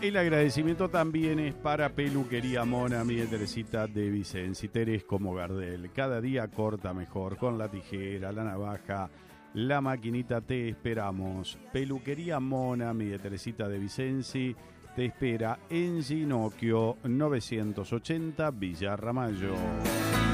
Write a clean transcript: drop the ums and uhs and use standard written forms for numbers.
El agradecimiento también es para Peluquería Mona, mi Teresita de Vicenzi. Teres como Gardel, cada día corta mejor con la tijera, la navaja, la maquinita. Te esperamos. Peluquería Mona, mi Teresita de Vicenzi, te espera en Ginocchio 980 Villa Ramallo.